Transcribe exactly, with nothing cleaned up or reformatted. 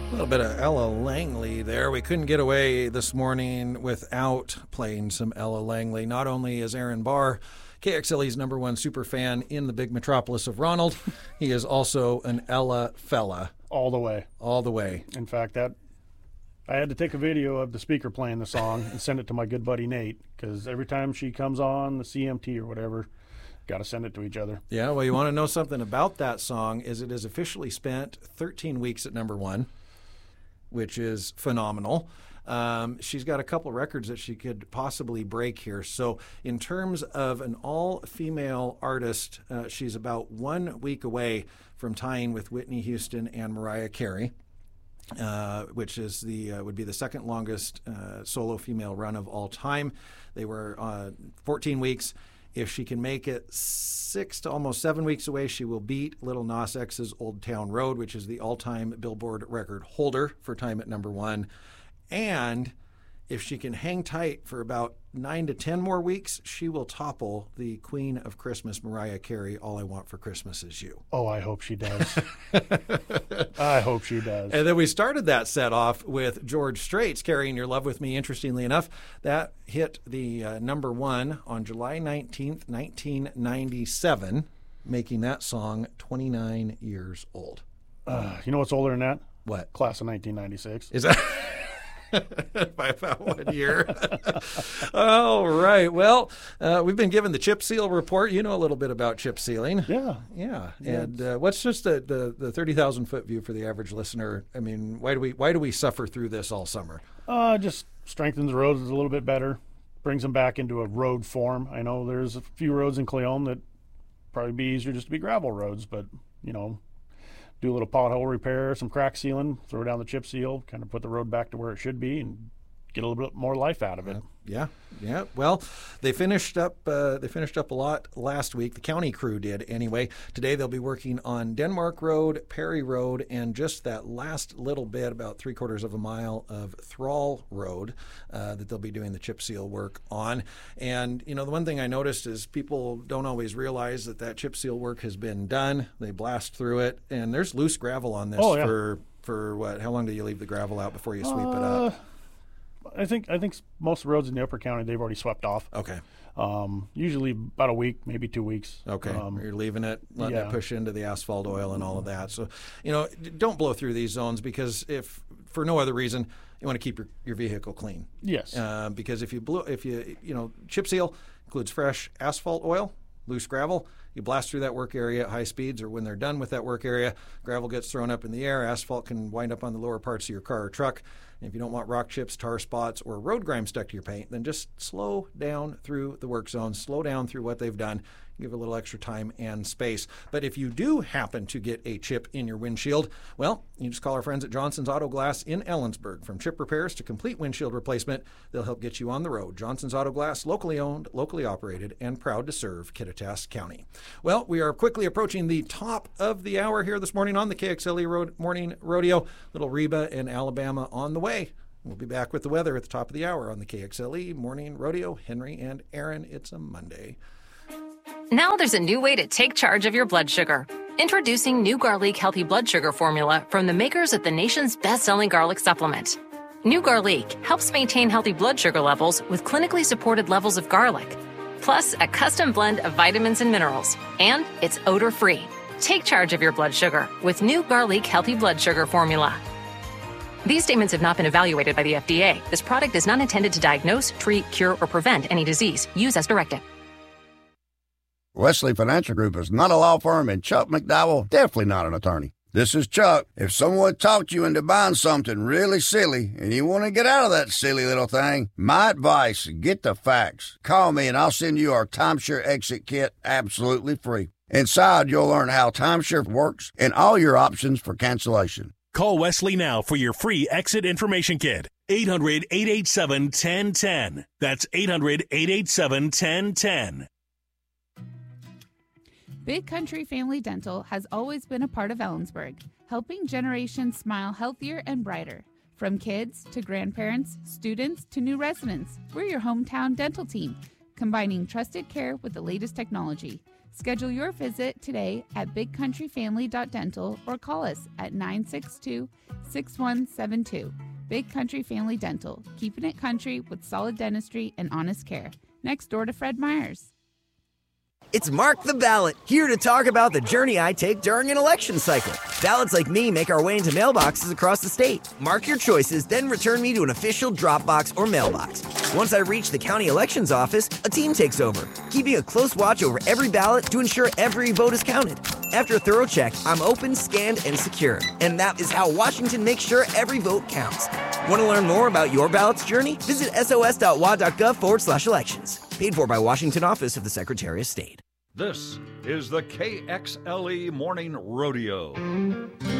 A little bit of Ella Langley there. We couldn't get away this morning without playing some Ella Langley. Not only is Aaron Barr K X L E's number one super fan in the big metropolis of Ronald, he is also an Ella fella. All the way. All the way. In fact, that I had to take a video of the speaker playing the song and send it to my good buddy Nate, because every time she comes on the C M T or whatever, got to send it to each other. Yeah, well, you want to know something about that song is it has officially spent thirteen weeks at number one, which is phenomenal. Um, she's got a couple records that she could possibly break here. So in terms of an all-female artist, uh, she's about one week away from tying with Whitney Houston and Mariah Carey, uh, which is the uh, would be the second longest uh, solo female run of all time. They were uh, fourteen weeks. If she can make it six to almost seven weeks away, she will beat Lil Nas X's Old Town Road, which is the all-time Billboard record holder for time at number one. And if she can hang tight for about nine to ten more weeks, she will topple the Queen of Christmas, Mariah Carey, All I Want for Christmas Is You. Oh, I hope she does. I hope she does. And then we started that set off with George Strait's Carrying Your Love With Me. Interestingly enough, that hit the uh, number one on July nineteenth, nineteen ninety-seven, making that song twenty-nine years old. Uh, you know what's older than that? What? Class of nineteen ninety-six. Is that... by about one year. All right. Well, uh, we've been given the chip seal report. You know a little bit about chip sealing. Yeah. Yeah. And uh, what's just the, the, the thirty thousand foot view for the average listener? I mean, why do we why do we suffer through this all summer? Uh, just strengthens the roads a little bit better, brings them back into a road form. I know there's a few roads in Cleome that probably be easier just to be gravel roads, but, you know, do a little pothole repair, some crack sealing, throw down the chip seal, kind of put the road back to where it should be, and get a little bit more life out of it. Yeah, yeah. Well, they finished up. Uh, they finished up a lot last week. The county crew did anyway. Today they'll be working on Denmark Road, Perry Road, and just that last little bit, about three quarters of a mile of Thrall Road, uh, that they'll be doing the chip seal work on. And you know, the one thing I noticed is people don't always realize that that chip seal work has been done. They blast through it, and there's loose gravel on this. Oh, yeah. for for what? How long do you leave the gravel out before you sweep uh, it up? I think I think most roads in the Upper County they've already swept off. Okay. Um, usually about a week, maybe two weeks. Okay. Um, You're leaving it, letting yeah. it push into the asphalt oil and all of that. So, you know, don't blow through these zones, because if for no other reason, you want to keep your, your vehicle clean. Yes. Uh, because if you blow, if you you know, chip seal includes fresh asphalt oil, loose gravel. You blast through that work area at high speeds, or when they're done with that work area, gravel gets thrown up in the air. Asphalt can wind up on the lower parts of your car or truck. And if you don't want rock chips, tar spots, or road grime stuck to your paint, then just slow down through the work zone, slow down through what they've done, give a little extra time and space. But if you do happen to get a chip in your windshield, well, you just call our friends at Johnson's Auto Glass in Ellensburg. From chip repairs to complete windshield replacement, they'll help get you on the road. Johnson's Auto Glass, locally owned, locally operated, and proud to serve Kittitas County. Well, we are quickly approaching the top of the hour here this morning on the K X L E Road Morning Rodeo. Little Reba in Alabama on the way. We'll be back with the weather at the top of the hour on the K X L E Morning Rodeo. Henry and Aaron, it's a Monday. Now there's a new way to take charge of your blood sugar. Introducing New Garlic Healthy Blood Sugar Formula from the makers of the nation's best-selling garlic supplement. New Garlic helps maintain healthy blood sugar levels with clinically supported levels of garlic, plus a custom blend of vitamins and minerals, and it's odor-free. Take charge of your blood sugar with New Garlic Healthy Blood Sugar Formula. These statements have not been evaluated by the F D A. This product is not intended to diagnose, treat, cure, or prevent any disease. Use as directed. Wesley Financial Group is not a law firm, and Chuck McDowell definitely not an attorney. This is Chuck. If someone talked you into buying something really silly and you want to get out of that silly little thing, my advice, get the facts. Call me and I'll send you our timeshare exit kit absolutely free. Inside, you'll learn how timeshare works and all your options for cancellation. Call Wesley now for your free exit information kit. eight hundred, eight eight seven, one zero one zero. That's eight hundred, eight eight seven, one zero one zero. Big Country Family Dental has always been a part of Ellensburg, helping generations smile healthier and brighter. From kids to grandparents, students to new residents, we're your hometown dental team, combining trusted care with the latest technology. Schedule your visit today at big country family dot dental or call us at nine six two, six one seven two. Big Country Family Dental, keeping it country with solid dentistry and honest care. Next door to Fred Meyer's. It's Mark the Ballot, here to talk about the journey I take during an election cycle. Ballots like me make our way into mailboxes across the state. Mark your choices, then return me to an official drop box or mailbox. Once I reach the county elections office, a team takes over, keeping a close watch over every ballot to ensure every vote is counted. After a thorough check, I'm open, scanned, and secure. And that is how Washington makes sure every vote counts. Want to learn more about your ballot's journey? Visit sos.wa.gov forward slash elections. Paid for by Washington Office of the Secretary of State. This is the K X L E Morning Rodeo.